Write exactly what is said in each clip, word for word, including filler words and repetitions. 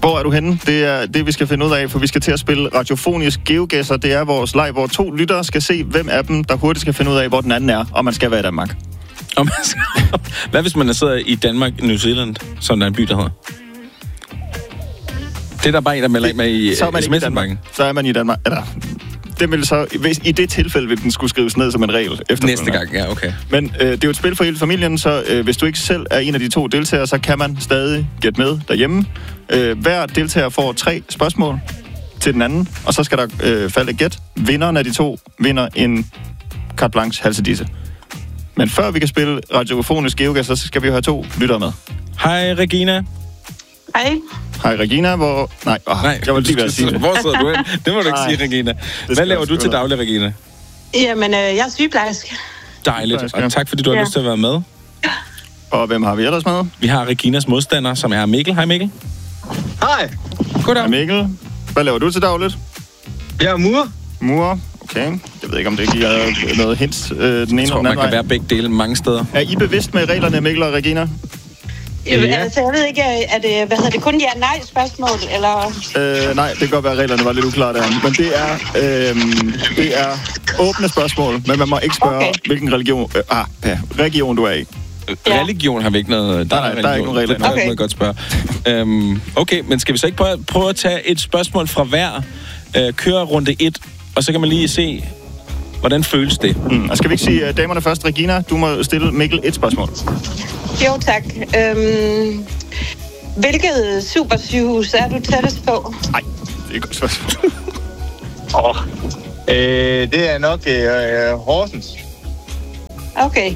Hvor er du henne? Det er det, vi skal finde ud af, for vi skal til at spille radiofonisk GeoGuessr. Det er vores leg, hvor to lyttere skal se, hvem af dem, der hurtigt skal finde ud af, hvor den anden er, og man skal være i Danmark. Og man skal... Hvad hvis man sidder i Danmark, New Zealand, som der er en by, der hedder? Det er der bare en, der melder ind med i så er man S M S-indbakken. Så er man i Danmark. Eller, det vil så, hvis, i det tilfælde vil den skulle skrives ned som en regel. Næste gang, ja, okay. Men øh, det er jo et spil for hele familien, så øh, hvis du ikke selv er en af de to deltagere, så kan man stadig gætte med derhjemme. Øh, hver deltager får tre spørgsmål til den anden, og så skal der øh, falde et gæt. Vinderen af de to vinder en carte blanche halsedisse. Men før vi kan spille radiofonisk GeoGuessr, så skal vi jo have to lyttere med. Hej, Regina. Hej. Hej, Regina. Hvor... Nej, åh, Nej, jeg vil lige være at sige det. Hvor sidder du hen? Det må du ikke sige, Regina. Hvad laver du til daglig, Regina? Jamen, øh, jeg er sygeplejerske. Dejligt, og tak fordi du har ja. lyst til at være med. Og hvem har vi ellers med? Vi har Reginas modstander, som er Mikkel. Hej, Mikkel. Hej. Goddag. Hej, Mikkel. Hvad laver du til dagligt? Jeg er murer. Murer. Okay. Jeg ved ikke, om det giver noget hint øh, den ene Jeg tror, eller den man anden kan være begge dele mange steder. Er I bevidst med reglerne, Mikkel og Regina? Ja. Altså, jeg ved ikke, er det, hvad hedder det, kun ja-nej-spørgsmål, eller... Øh, nej, det kan godt være, at reglerne var lidt uklare der. Men det er, øh, det er åbne spørgsmål, men man må ikke spørge, okay. hvilken religion, øh, ah, ja, region du er i. Ja. Religion har vi ikke noget... Der, nej, nej, der er ikke nogen regler. Det okay. Må godt spørge. øhm, okay, men skal vi så ikke prøve, prøve at tage et spørgsmål fra hver? Øh, køre runde et, og så kan man lige se, hvordan føles det? Mm. Og skal vi ikke sige uh, damerne først? Regina, du må stille Mikkel et spørgsmål. Jo, tak. Øhm, hvilket supersygehus er du tættest på? Nej, det er et godt spørgsmål. oh. øh, det er nok øh, Horsens. Okay.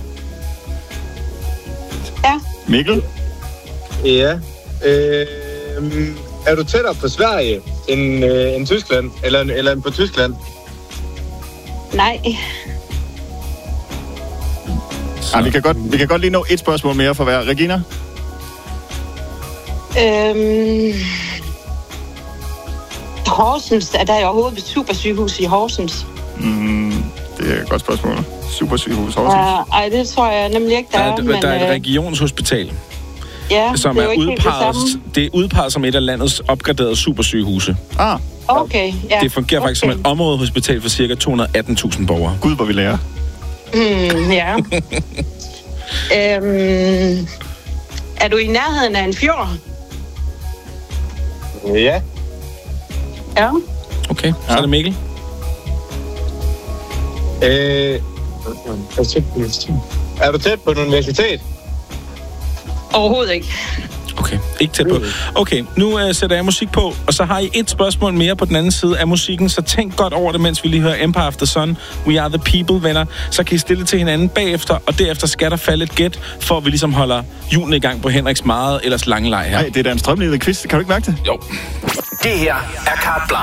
Ja. Mikkel? Ja. Øh, er du tættere på Sverige end, øh, end Tyskland? Eller, eller på Tyskland? Nej. Ah, vi, kan godt, vi kan godt lige nå et spørgsmål mere for hver. Regina? Øhm... Horsens. Er der jo overhovedet et supersygehus i Horsens? Mm, det er et godt spørgsmål. Supersygehus Horsens? Uh, ej, det tror jeg nemlig ikke, der, der er. er. Men, der er et regionshospital, ja, som det er, er, er udpeget, det, det er udpeget som et af landets opgraderede supersygehuse. Ah. Okay, ja. Det fungerer okay. faktisk som et områdehospital for cirka to hundrede og atten tusind borgere. Gud, hvor vi lærer. Mm, ja. øhm, er du i nærheden af en fjord? Ja. Ja. Okay, så er det Mikkel. Øh, er du tæt på et universitet? Overhovedet ikke. Okay, ikke tæt på. Okay, nu uh, sætter jeg musik på, og så har I et spørgsmål mere på den anden side af musikken, så tænk godt over det, mens vi lige hører Empire of the Sun, We Are the People, venner. Så kan I stille til hinanden bagefter, og derefter skal der falde et gæt, for at vi ligesom holder julen i gang på Henriks meget ellers lange leg her. Nej, det er da en strømlivet quiz, kan du ikke mærke det? Jo. Det her er Carte Blanche.